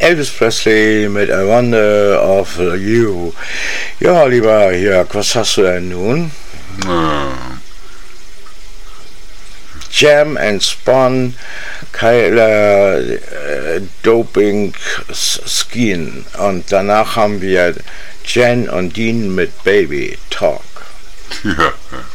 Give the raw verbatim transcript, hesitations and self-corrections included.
Elvis Presley mit I Wonder of You. Ja, lieber Jörg, was hast du denn nun? Ah. Jam and Spawn, Kyler äh, Doping Skin. Und danach haben wir Jen und Dean mit Baby Talk. Ja.